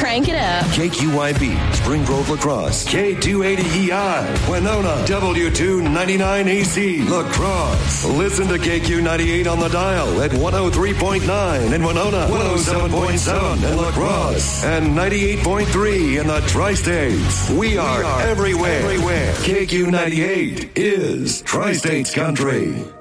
Crank it up. KQYB, Spring Grove La Crosse, K280EI, Winona, W299AC, La Crosse. Listen to KQ98 on the dial at 103.9 in Winona, 107.7 in La Crosse, and 98.3 in the Tri-States. We are everywhere. KQ98 is Tri-States Country.